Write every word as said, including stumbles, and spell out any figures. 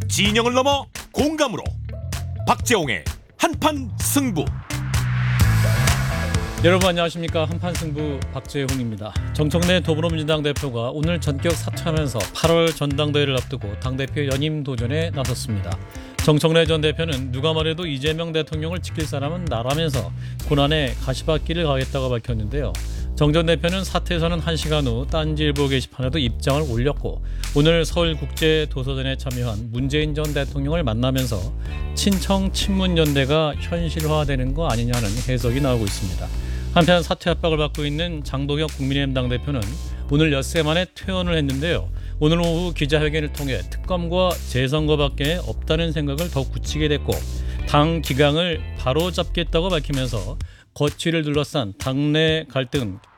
진영을 넘어 공감으로 박재홍의 한판 승부. 여러분 안녕하십니까. 한판 승부 박재홍입니다. 정청래 더불어민주당 대표가 오늘 전격 사퇴하면서 팔월 전당대회를 앞두고 당대표 연임 도전에 나섰습니다. 정청래 전 대표는 누가 말해도 이재명 대통령을 지킬 사람은 나라면서 고난의 가시밭길을 가겠다고 밝혔는데요. 정 전 대표는 사퇴에서는 한 시간 후 딴지일보 게시판에도 입장을 올렸고 오늘 서울국제도서전에 참여한 문재인 전 대통령을 만나면서 친청 친문연대가 현실화되는 거 아니냐는 해석이 나오고 있습니다. 한편 사퇴 압박을 받고 있는 장동혁 국민의힘 당대표는 오늘 엿새 만에 퇴원을 했는데요. 오늘 오후 기자회견을 통해 특검과 재선거밖에 없다는 생각을 더 굳히게 됐고 당 기강을 바로잡겠다고 밝히면서 거취를 둘러싼 당내 갈등